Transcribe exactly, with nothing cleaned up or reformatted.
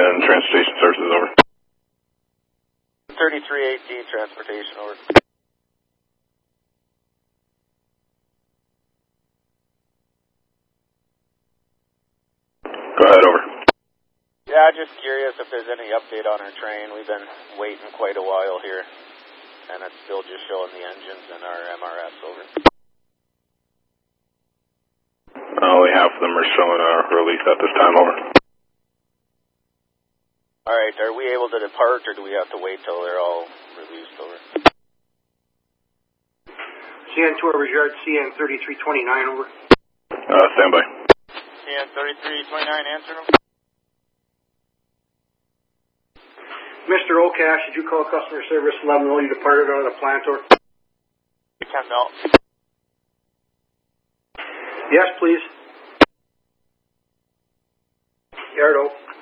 and transportation services, over. thirty-three eighteen, transportation, over. Go ahead, over. Yeah, just curious if there's any update on our train. We've been waiting quite a while here, and it's still just showing the engines and our M R S, over. Only half of them are showing a release at this time, over. Alright, are we able to depart, or do we have to wait till they're all released, over? C N two over yard, C N thirty-three twenty-nine, over. Uh, stand by. C N thirty-three twenty-nine, answer them. Mister Ocash, did you call customer service and let them know you departed out of the plant, or? Ten mil. Yes, please. Yardo.